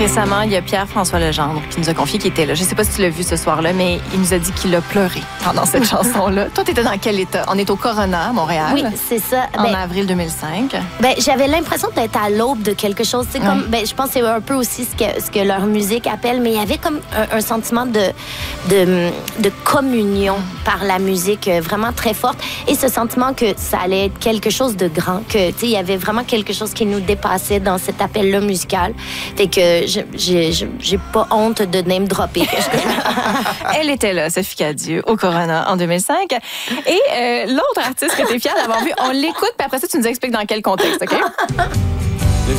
Récemment, il y a Pierre-François Legendre qui nous a confié qu'il était là. Je ne sais pas si tu l'as vu ce soir-là, mais il nous a dit qu'il a pleuré pendant cette chanson-là. Toi, tu étais dans quel état? On est au Corona, à Montréal. Oui, c'est ça. En avril 2005. J'avais l'impression d'être à l'aube de quelque chose. C'est comme, je pense que c'est un peu aussi ce que leur musique appelle, mais il y avait comme un sentiment de communion par la musique vraiment très forte. Et ce sentiment que ça allait être quelque chose de grand, que il y avait vraiment quelque chose qui nous dépassait dans cet appel-là musical. Fait que j'ai pas honte de name-dropper. Elle était là, Sophie Cadieux, au Corona en 2005. Et l'autre artiste que tu es fière d'avoir vu, on l'écoute, puis après ça, tu nous expliques dans quel contexte, OK?